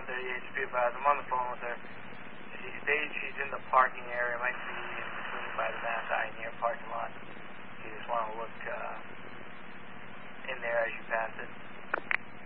there. Yeah, just be advised. I'm on the phone with her. She's in the parking area. Might be